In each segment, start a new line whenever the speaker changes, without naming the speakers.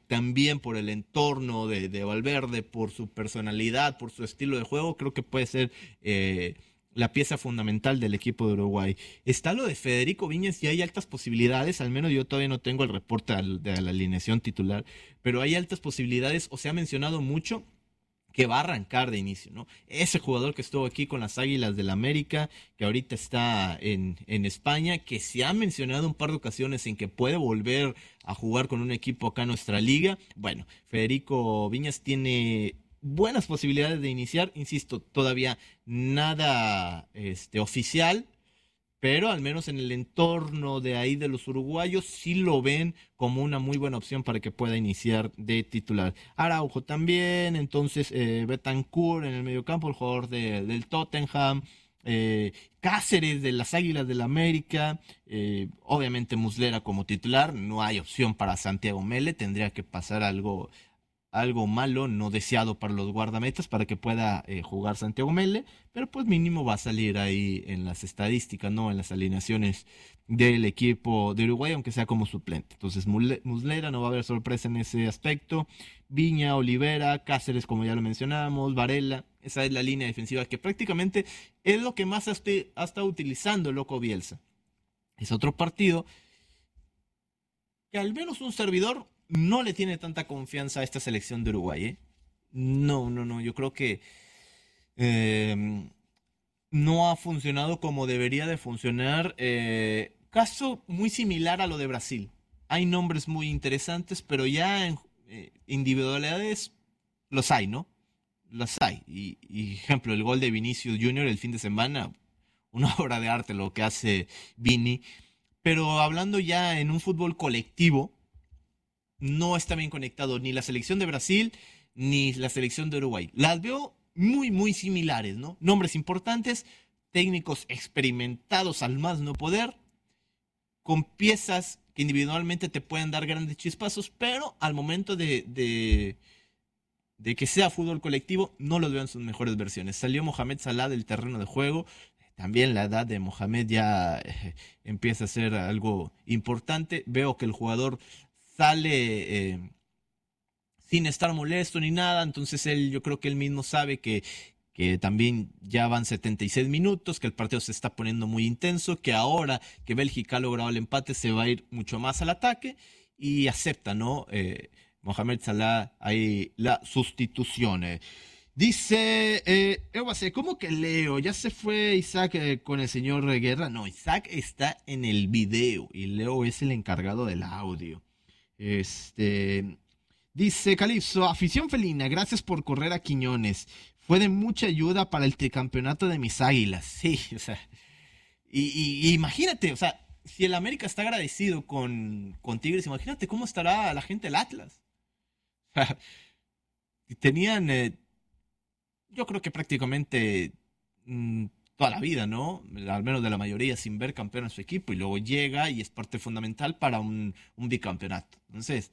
también por el entorno de Valverde, por su personalidad, por su estilo de juego, creo que puede ser la pieza fundamental del equipo de Uruguay. Está lo de Federico Viñas y hay altas posibilidades, al menos yo todavía no tengo el reporte de la alineación titular, pero hay altas posibilidades, o se ha mencionado mucho que va a arrancar de inicio, ¿no? Ese jugador que estuvo aquí con las Águilas del América, que ahorita está en España, que se ha mencionado un par de ocasiones en que puede volver a jugar con un equipo acá en nuestra liga. Bueno, Federico Viñas tiene buenas posibilidades de iniciar, insisto, todavía nada oficial, pero al menos en el entorno de ahí de los uruguayos sí lo ven como una muy buena opción para que pueda iniciar de titular. Araujo también, entonces Betancourt en el mediocampo, el jugador del Tottenham, Cáceres de las Águilas del América, obviamente Muslera como titular, no hay opción para Santiago Mele, tendría que pasar algo malo, no deseado para los guardametas para que pueda jugar Santiago Mele, pero pues mínimo va a salir ahí en las estadísticas, ¿no? En las alineaciones del equipo de Uruguay, aunque sea como suplente. Entonces Muslera no va a haber sorpresa en ese aspecto. Viña, Olivera, Cáceres, como ya lo mencionamos, Varela, esa es la línea defensiva que prácticamente es lo que más ha estado utilizando el loco Bielsa. Es otro partido que al menos un servidor no le tiene tanta confianza a esta selección de Uruguay, ¿eh? No, no, no, yo creo que eh, no ha funcionado como debería de funcionar. Caso muy similar a lo de Brasil. Hay nombres muy interesantes, pero ya en individualidades los hay, ¿no? Los hay. Y ejemplo, el gol de Vinicius Junior el fin de semana, una obra de arte lo que hace Vini. Pero hablando ya en un fútbol colectivo, no está bien conectado ni la selección de Brasil ni la selección de Uruguay. Las veo muy, muy similares, ¿no? Nombres importantes, técnicos experimentados al más no poder, con piezas que individualmente te pueden dar grandes chispazos, pero al momento de que sea fútbol colectivo, no los veo en sus mejores versiones. Salió Mohamed Salah del terreno de juego. También la edad de Mohamed ya empieza a ser algo importante. Veo que el jugador sale sin estar molesto ni nada, entonces yo creo que él mismo sabe que también ya van 76 minutos, que el partido se está poniendo muy intenso, que ahora que Bélgica ha logrado el empate se va a ir mucho más al ataque y acepta, ¿no? Mohamed Salah ahí la sustitución. Dice, Ewase, ¿cómo que Leo? ¿Ya se fue Isaac con el señor Guerra? No, Isaac está en el video y Leo es el encargado del audio. Este, dice Calipso, afición felina, gracias por correr a Quiñones. Fue de mucha ayuda para el tricampeonato de mis águilas. Sí, o sea, y imagínate, o sea, si el América está agradecido con Tigres, imagínate cómo estará la gente del Atlas. O sea, tenían, yo creo que prácticamente toda la vida, ¿no? Al menos de la mayoría, sin ver campeón en su equipo, y luego llega y es parte fundamental para un bicampeonato. Entonces,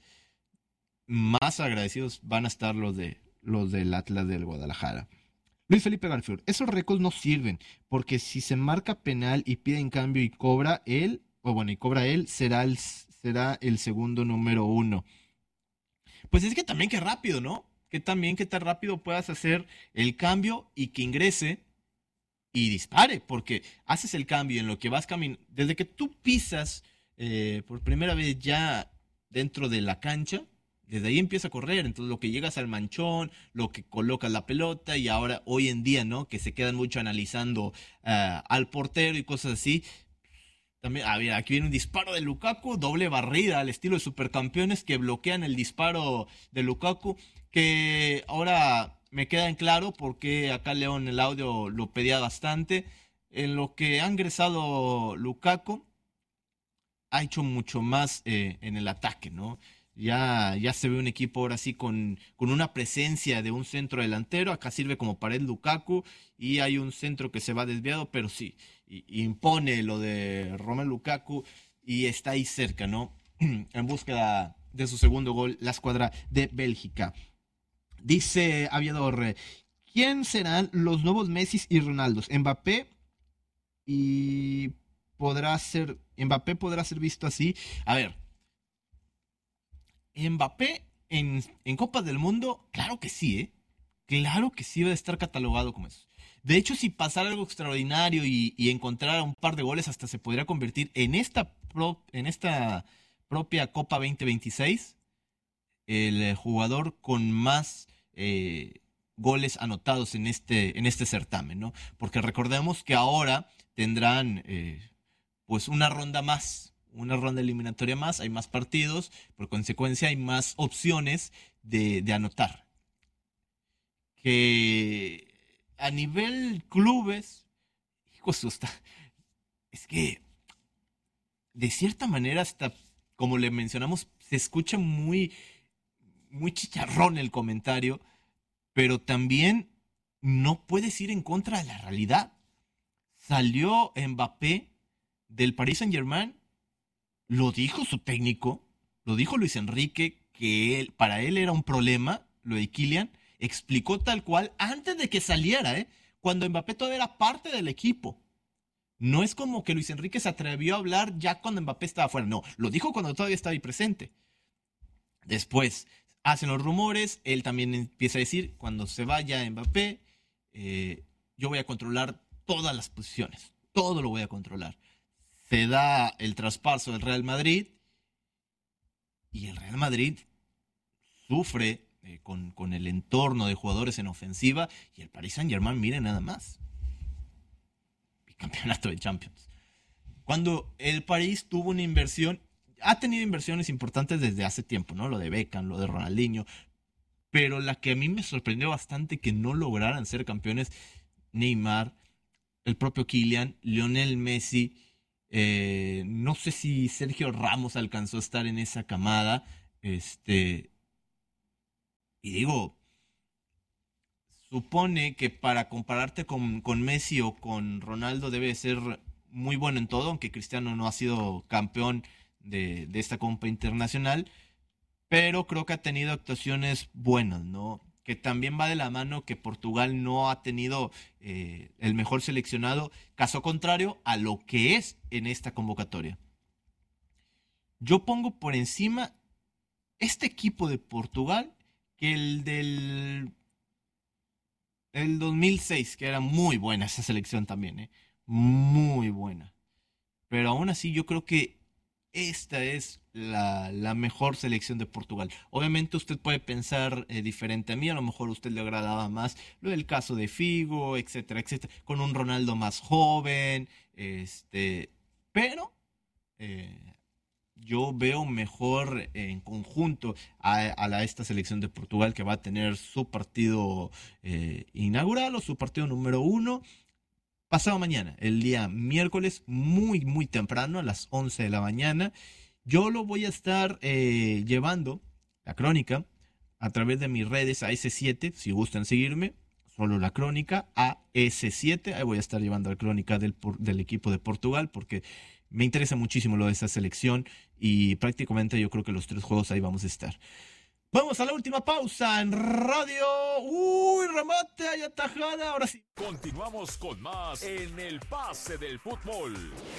más agradecidos van a estar los del Atlas del Guadalajara. Luis Felipe Garfield, esos récords no sirven, porque si se marca penal y pide en cambio y cobra él, o bueno, y cobra él, será el segundo número uno. Pues es que también que rápido, ¿no? Que también que tan rápido puedas hacer el cambio y que ingrese y dispare, porque haces el cambio en lo que vas caminando, desde que tú pisas por primera vez ya dentro de la cancha, desde ahí empieza a correr, entonces lo que llegas al manchón, lo que colocas la pelota y ahora hoy en día, ¿no? Que se quedan mucho analizando al portero y cosas así. También, ver, aquí viene un disparo de Lukaku, doble barrida al estilo de supercampeones que bloquean el disparo de Lukaku, que ahora me queda en claro porque acá León el audio lo pedía bastante. En lo que ha ingresado Lukaku, ha hecho mucho más en el ataque, ¿no? Ya se ve un equipo ahora sí con una presencia de un centro delantero. Acá sirve como pared Lukaku y hay un centro que se va desviado, pero sí, impone lo de Romelu Lukaku y está ahí cerca, ¿no? En búsqueda de su segundo gol, la escuadra de Bélgica. Dice Aviador, ¿quién serán los nuevos Messi y Ronaldos? Y Mbappé podrá ser visto así. A ver, Mbappé en Copas del Mundo, claro que sí, ¿eh? Claro que sí va a estar catalogado como eso. De hecho, si pasara algo extraordinario y encontrara un par de goles, hasta se podría convertir en esta propia Copa 2026 el jugador con más goles anotados en este certamen, ¿no? Porque recordemos que ahora tendrán pues una ronda eliminatoria más, hay más partidos, por consecuencia hay más opciones de anotar. Que a nivel clubes, hijos, es que de cierta manera hasta, como le mencionamos, se escucha muy chicharrón el comentario, pero también no puedes ir en contra de la realidad. Salió Mbappé del Paris Saint-Germain, lo dijo su técnico, lo dijo Luis Enrique, que para él era un problema lo de Kylian, explicó tal cual antes de que saliera, cuando Mbappé todavía era parte del equipo. No es como que Luis Enrique se atrevió a hablar ya cuando Mbappé estaba fuera, no, lo dijo cuando todavía estaba ahí presente. Después hacen los rumores, él también empieza a decir, cuando se vaya Mbappé, yo voy a controlar todas las posiciones, todo lo voy a controlar. Se da el traspaso del Real Madrid y el Real Madrid sufre con el entorno de jugadores en ofensiva y el Paris Saint-Germain, mire nada más, campeonato de Champions. Cuando el París tuvo una inversión, ha tenido inversiones importantes desde hace tiempo, ¿no? Lo de Beckham, lo de Ronaldinho, pero la que a mí me sorprendió bastante que no lograran ser campeones, Neymar, el propio Kylian, Lionel Messi, no sé si Sergio Ramos alcanzó a estar en esa camada, y digo, supone que para compararte con Messi o con Ronaldo debe ser muy bueno en todo, aunque Cristiano no ha sido campeón de esta Copa Internacional, pero creo que ha tenido actuaciones buenas, ¿no? Que también va de la mano que Portugal no ha tenido el mejor seleccionado, caso contrario a lo que es en esta convocatoria. Yo pongo por encima este equipo de Portugal que el 2006, que era muy buena esa selección también, ¿eh? Muy buena. Pero aún así yo creo que esta es la mejor selección de Portugal. Obviamente usted puede pensar diferente a mí, a lo mejor a usted le agradaba más lo del caso de Figo, etcétera, etcétera, con un Ronaldo más joven, pero eh, yo veo mejor en conjunto a esta selección de Portugal que va a tener su partido inaugural o su partido número 1 pasado mañana, el día miércoles, muy temprano, a las 11 de la mañana. Yo lo voy a estar llevando, la crónica, a través de mis redes AS7, si gustan seguirme, solo la crónica AS7, ahí voy a estar llevando la crónica del equipo de Portugal, porque me interesa muchísimo lo de esa selección y prácticamente yo creo que los 3 juegos ahí vamos a estar. Vamos a la última pausa en radio. Uy, remate, hay atajada, ahora sí.
Continuamos con más en el pase del fútbol.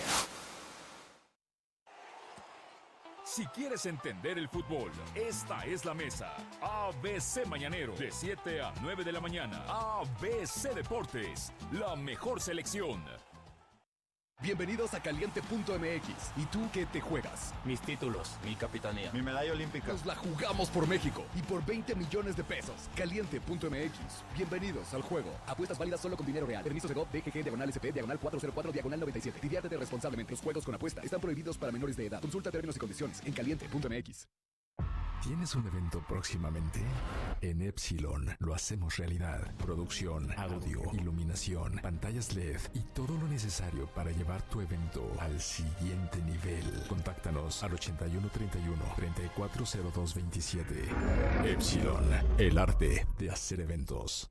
Si quieres entender el fútbol, esta es la mesa. ABC Mañanero, de 7 a 9 de la mañana. ABC Deportes, la mejor selección.
Bienvenidos a Caliente.mx. ¿Y tú qué te juegas?
Mis títulos, mi capitanía,
mi medalla olímpica.
Nos la jugamos por México y por 20 millones de pesos. Caliente.mx. Bienvenidos al juego. Apuestas válidas solo con dinero real. Permiso Segov, DGG, /SP, /404, /97. Diviértete responsablemente. Los juegos con apuesta están prohibidos para menores de edad. Consulta términos y condiciones en Caliente.mx.
¿Tienes un evento próximamente? En Epsilon lo hacemos realidad. Producción, audio, iluminación, pantallas LED y todo lo necesario para llevar tu evento al siguiente nivel. Contáctanos al 8131-340227. Epsilon, el arte de hacer eventos.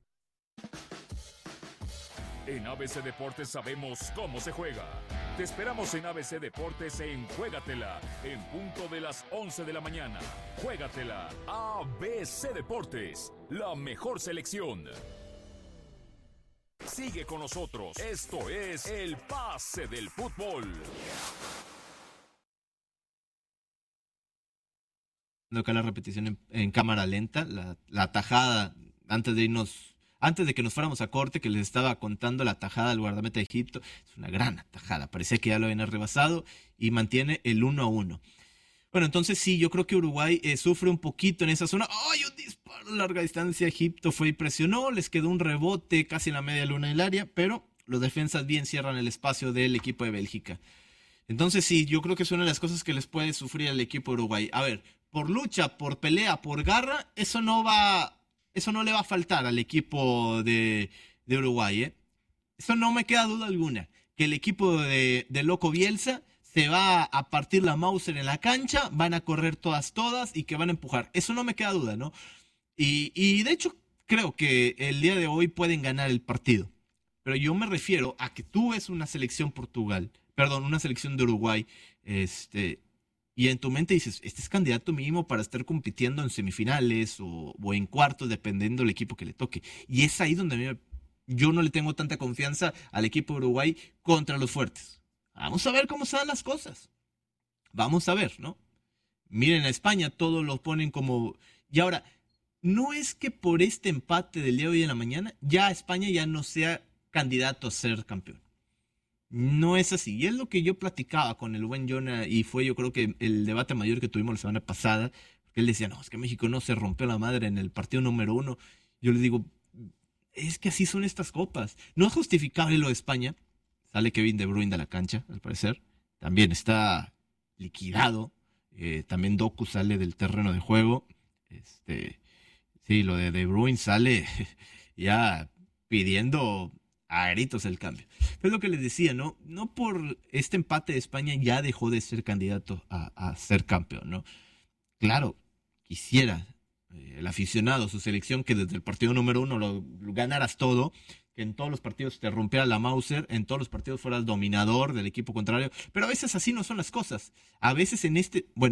En ABC Deportes sabemos cómo se juega. Te esperamos en ABC Deportes en Juégatela, en punto de las 11 de la mañana. Juégatela, ABC Deportes, la mejor selección. Sigue con nosotros, esto es el pase del fútbol.
acá la repetición en cámara lenta, la tajada antes de que nos fuéramos a corte, que les estaba contando la tajada al guardameta de Egipto, es una gran tajada, parecía que ya lo habían rebasado y mantiene el 1-1. Bueno, entonces sí, yo creo que Uruguay sufre un poquito en esa zona. ¡Ay, un disparo a larga distancia! Egipto fue y presionó, les quedó un rebote casi en la media luna del área, pero los defensas bien cierran el espacio del equipo de Bélgica. Entonces sí, yo creo que es una de las cosas que les puede sufrir al equipo de Uruguay. A ver, por lucha, por pelea, por garra, eso no le va a faltar al equipo de Uruguay, ¿eh? Eso no me queda duda alguna, que el equipo de Loco Bielsa se va a partir la Mauser en la cancha, van a correr todas y que van a empujar. Eso no me queda duda, ¿no? Y de hecho creo que el día de hoy pueden ganar el partido. Pero yo me refiero a que tú ves una selección una selección de Uruguay, y en tu mente dices, este es candidato mínimo para estar compitiendo en semifinales o en cuartos, dependiendo del equipo que le toque. Y es ahí donde yo no le tengo tanta confianza al equipo de Uruguay contra los fuertes. Vamos a ver cómo se dan las cosas. Vamos a ver, ¿no? Miren, a España todos lo ponen como... Y ahora, no es que por este empate del día de hoy en la mañana, ya España ya no sea candidato a ser campeón. No es así. Y es lo que yo platicaba con el buen Jonah, y fue yo creo que el debate mayor que tuvimos la semana pasada, porque él decía, no, es que México no se rompió la madre en el partido número 1. Yo le digo, es que así son estas copas. No es justificable lo de España. Sale Kevin De Bruyne de la cancha, al parecer. También está liquidado. También Doku sale del terreno de juego. Sí, lo de De Bruyne sale ya pidiendo a gritos el cambio. Pero es lo que les decía, ¿no? No por este empate de España ya dejó de ser candidato a ser campeón, ¿no? Claro, quisiera el aficionado, su selección, que desde el partido número 1 lo ganaras todo, que en todos los partidos te rompiera la Mauser, en todos los partidos fueras dominador del equipo contrario, pero a veces así no son las cosas. A veces en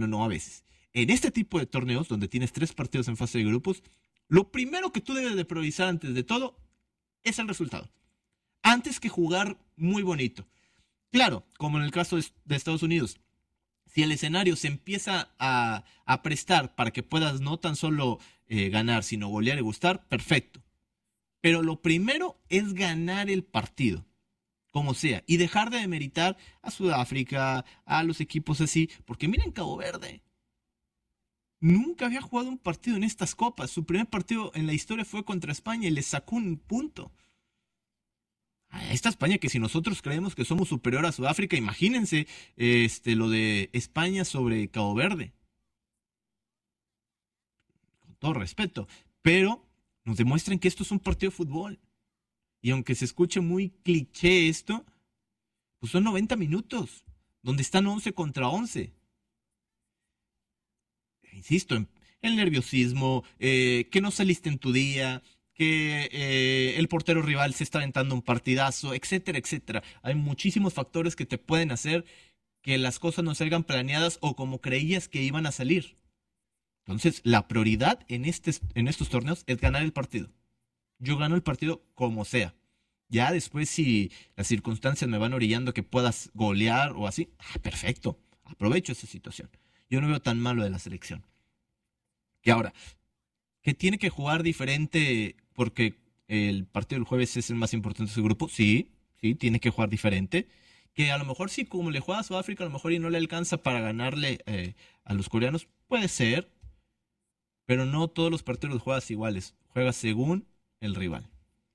este tipo de torneos, donde tienes 3 partidos en fase de grupos, lo primero que tú debes de priorizar antes de todo es el resultado. Antes que jugar muy bonito. Claro, como en el caso de Estados Unidos, si el escenario se empieza a prestar para que puedas no tan solo ganar, sino golear y gustar, perfecto. Pero lo primero es ganar el partido, como sea, y dejar de demeritar a Sudáfrica, a los equipos así, porque miren Cabo Verde. Nunca había jugado un partido en estas copas. Su primer partido en la historia fue contra España y le sacó un punto. A esta España, que si nosotros creemos que somos superior a Sudáfrica, imagínense lo de España sobre Cabo Verde. Con todo respeto. Pero nos demuestran que esto es un partido de fútbol. Y aunque se escuche muy cliché esto, pues son 90 minutos, donde están 11 contra 11. Insisto, el nerviosismo, que no saliste en tu día, que el portero rival se está aventando un partidazo, etcétera, etcétera. Hay muchísimos factores que te pueden hacer que las cosas no salgan planeadas o como creías que iban a salir. Entonces, la prioridad en estos torneos es ganar el partido. Yo gano el partido como sea. Ya después, si las circunstancias me van orillando a que puedas golear o así, perfecto, aprovecho esa situación. Yo no veo tan malo de la selección. Y ahora, que tiene que jugar diferente porque el partido del jueves es el más importante de su grupo, sí, tiene que jugar diferente. Que a lo mejor sí, como le juega a Sudáfrica, a lo mejor y no le alcanza para ganarle a los coreanos, puede ser, pero no todos los partidos los juegas iguales, juegas según el rival.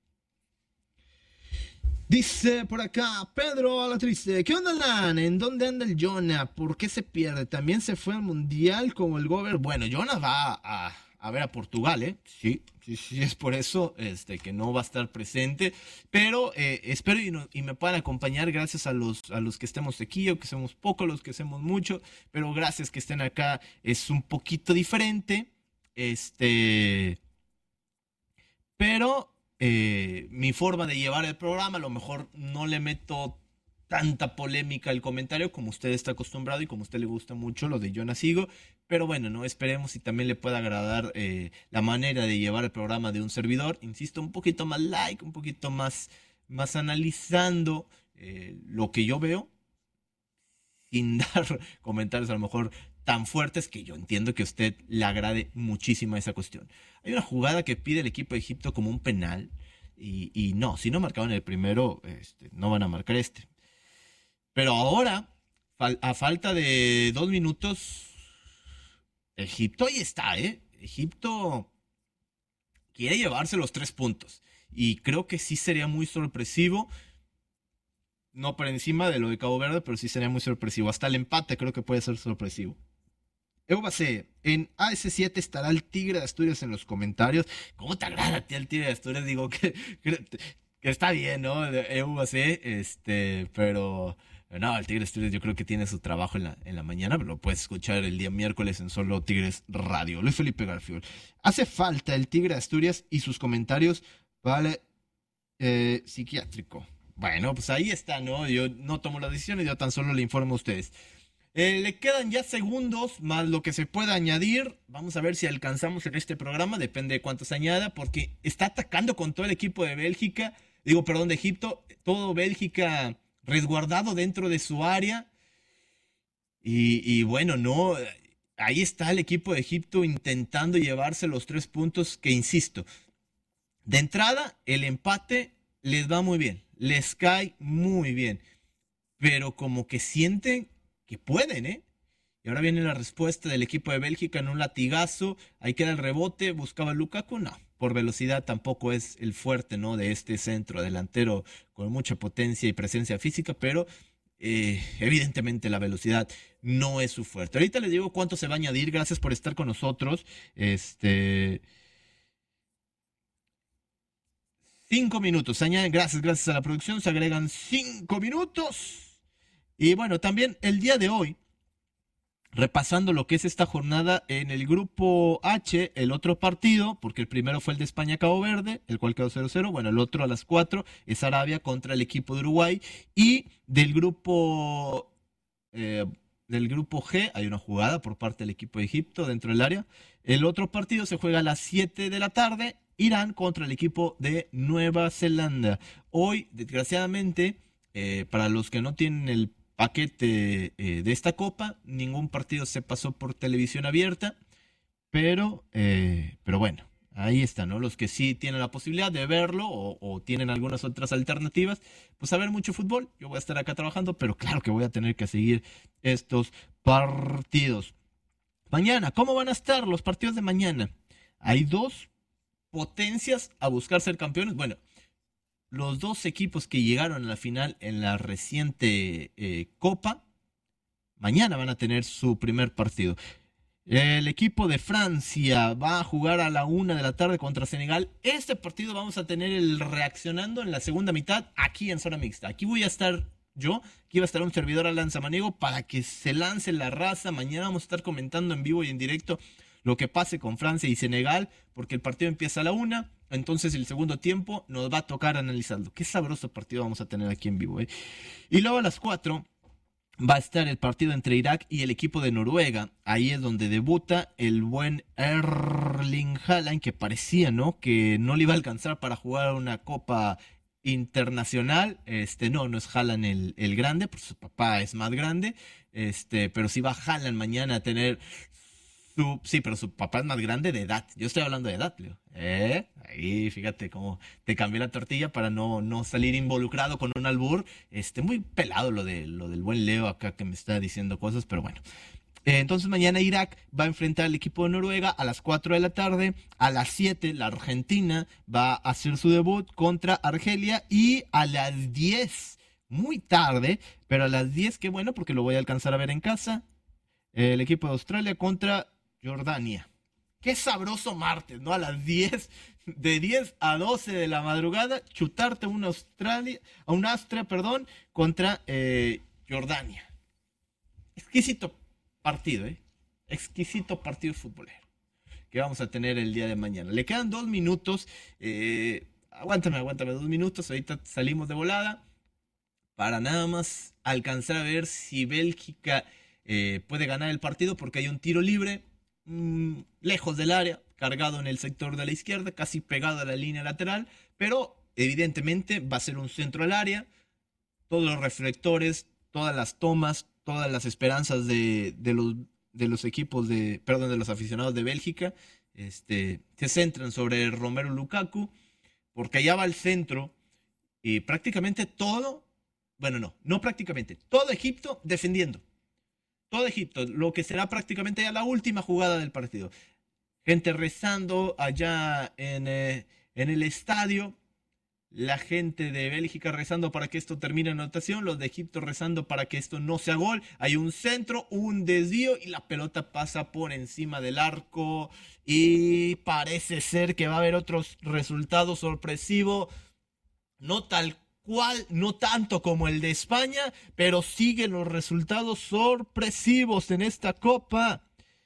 Dice por acá, Pedro Alatrice, ¿qué onda, Lan? ¿En dónde anda el Jonah? ¿Por qué se pierde? ¿También se fue al Mundial como el Gober? Bueno, Jonah va a ver a Portugal, ¿eh? Sí, es por eso que no va a estar presente, pero espero y me puedan acompañar gracias a los que estemos aquí, o que somos pocos, los que hacemos mucho, pero gracias que estén acá, es un poquito diferente, pero mi forma de llevar el programa, a lo mejor no le meto tanta polémica al comentario como usted está acostumbrado y como a usted le gusta mucho lo de Jonah Sigo, pero bueno, no esperemos si también le pueda agradar la manera de llevar el programa de un servidor, insisto, un poquito más un poquito más analizando lo que yo veo, sin dar comentarios a lo mejor tan fuertes que yo entiendo que a usted le agrade muchísimo esa cuestión. Hay una jugada que pide el equipo de Egipto como un penal y no, si no marcaban el primero, no van a marcar este. Pero ahora, a falta de 2 minutos, Egipto ahí está, ¿eh? Egipto quiere llevarse los 3 puntos y creo que sí sería muy sorpresivo. No por encima de lo de Cabo Verde, pero sí sería muy sorpresivo. Hasta el empate creo que puede ser sorpresivo. Eubase, en AS7 estará el Tigre de Asturias en los comentarios. ¿Cómo te agrada a ti el Tigre de Asturias? Digo que está bien, ¿no? Eubase, pero no, el Tigre de Asturias yo creo que tiene su trabajo en la mañana, pero lo puedes escuchar el día miércoles en Solo Tigres Radio. Luis Felipe Garfiol. Hace falta el Tigre de Asturias y sus comentarios, vale, psiquiátrico. Bueno, pues ahí está, ¿no? Yo no tomo las decisiones, yo tan solo le informo a ustedes. Le quedan ya segundos más lo que se pueda añadir. Vamos a ver si alcanzamos en este programa, depende de cuántos añada, porque está atacando con todo el equipo de Bélgica, de Egipto, todo Bélgica resguardado dentro de su área. Y bueno, no, ahí está el equipo de Egipto intentando llevarse los 3 puntos que, insisto, de entrada el empate les va muy bien, les cae muy bien, pero como que sienten que pueden, ¿eh? Y ahora viene la respuesta del equipo de Bélgica en un latigazo, ahí queda el rebote, buscaba Lukaku, no, por velocidad tampoco es el fuerte, ¿no? De este centro delantero con mucha potencia y presencia física, pero evidentemente la velocidad no es su fuerte. Ahorita les digo cuánto se va a añadir, gracias por estar con nosotros, 5 minutos, se añaden, gracias a la producción, se agregan 5 minutos. Y bueno, también el día de hoy, repasando lo que es esta jornada en el grupo H, el otro partido, porque el primero fue el de España-Cabo Verde, el cual quedó 0-0, bueno, el otro a las 4 es Arabia contra el equipo de Uruguay, y del grupo G hay una jugada por parte del equipo de Egipto dentro del área. El otro partido se juega a las 7 de la tarde, Irán contra el equipo de Nueva Zelanda. Hoy, desgraciadamente, para los que no tienen el paquete de esta copa, ningún partido se pasó por televisión abierta, pero bueno, ahí está, ¿no? Los que sí tienen la posibilidad de verlo o tienen algunas otras alternativas, pues a ver mucho fútbol. Yo voy a estar acá trabajando, pero claro que voy a tener que seguir estos partidos. Mañana, ¿cómo van a estar los partidos de mañana? Hay 2 potencias a buscar ser campeones. Bueno, los 2 equipos que llegaron a la final en la reciente Copa, mañana van a tener su primer partido. El equipo de Francia va a jugar a la 1 de la tarde contra Senegal. Este partido vamos a tener el reaccionando en la segunda mitad aquí en Zona Mixta. Aquí voy a estar yo, aquí va a estar un servidor Alan Samaniego para que se lance la raza. Mañana vamos a estar comentando en vivo y en directo lo que pase con Francia y Senegal, porque el partido empieza a la 1, entonces el segundo tiempo nos va a tocar analizarlo. Qué sabroso partido vamos a tener aquí en vivo, ¿eh? Y luego a las 4 va a estar el partido entre Irak y el equipo de Noruega. Ahí es donde debuta el buen Erling Haaland, que parecía, ¿no?, que no le iba a alcanzar para jugar una Copa internacional. No es Haaland el grande, porque su papá es más grande, pero sí va Haaland mañana a tener sí, pero su papá es más grande de edad. Yo estoy hablando de edad, Leo. Ahí, fíjate cómo te cambié la tortilla para no salir involucrado con un albur. Muy pelado lo del buen Leo acá que me está diciendo cosas, pero bueno. Entonces mañana Irak va a enfrentar al equipo de Noruega a las 4 de la tarde. A las 7 la Argentina va a hacer su debut contra Argelia. Y a las 10, muy tarde, pero a las 10, qué bueno porque lo voy a alcanzar a ver en casa, el equipo de Australia contra Jordania. Qué sabroso martes, ¿no? A las 10, de 10 a 12 de la madrugada, chutarte a un Austria, contra Jordania. Exquisito partido, exquisito partido futbolero que vamos a tener el día de mañana. Le quedan 2 minutos, aguántame 2 minutos, ahorita salimos de volada para nada más alcanzar a ver si Bélgica puede ganar el partido, porque hay un tiro libre lejos del área, cargado en el sector de la izquierda, casi pegado a la línea lateral, pero evidentemente va a ser un centro al área. Todos los reflectores, todas las tomas, todas las esperanzas de de los equipos de los aficionados de Bélgica, se centran sobre Romelu Lukaku, porque allá va al centro y prácticamente todo, bueno, no prácticamente, todo Egipto defendiendo. Todo Egipto, lo que será prácticamente ya la última jugada del partido. Gente rezando allá en el estadio. La gente de Bélgica rezando para que esto termine en anotación. Los de Egipto rezando para que esto no sea gol. Hay un centro, un desvío y la pelota pasa por encima del arco. Y parece ser que va a haber otro resultado sorpresivo. No tal cual, no tanto como el de España, pero siguen los resultados sorpresivos en esta Copa.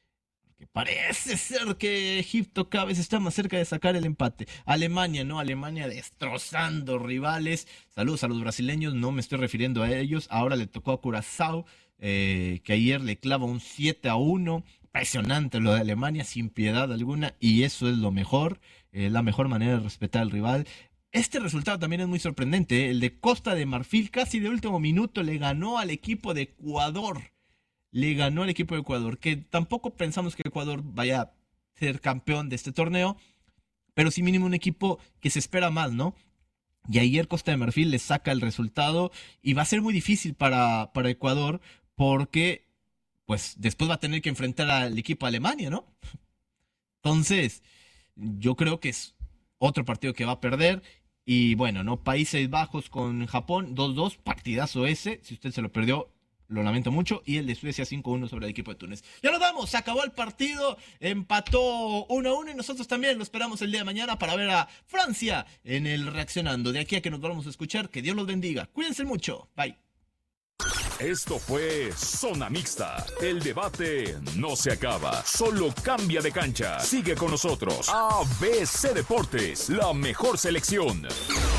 Parece ser que Egipto cada vez está más cerca de sacar el empate. Alemania, ¿no? Alemania destrozando rivales. Saludos a los brasileños, no me estoy refiriendo a ellos. Ahora le tocó a Curazao, que ayer le clava un 7-1. Impresionante lo de Alemania, sin piedad alguna. Y eso es lo mejor, la mejor manera de respetar al rival. Este resultado también es muy sorprendente. El de Costa de Marfil casi de último minuto le ganó al equipo de Ecuador. Le ganó al equipo de Ecuador, que tampoco pensamos que Ecuador vaya a ser campeón de este torneo, pero sí mínimo un equipo que se espera más, ¿no? Y ayer Costa de Marfil le saca el resultado y va a ser muy difícil para Ecuador porque pues después va a tener que enfrentar al equipo de Alemania, ¿no? Entonces, yo creo que es otro partido que va a perder. Y bueno, ¿no? Países Bajos con Japón, 2-2, partidazo ese, si usted se lo perdió, lo lamento mucho. Y el de Suecia 5-1 sobre el equipo de Túnez. Ya nos vamos, se acabó el partido, empató 1-1 y nosotros también lo esperamos el día de mañana para ver a Francia en el Reaccionando. De aquí a que nos vamos a escuchar, que Dios los bendiga. Cuídense mucho, bye.
Esto fue Zona Mixta. El debate no se acaba, solo cambia de cancha. Sigue con nosotros. ABC Deportes, la mejor selección.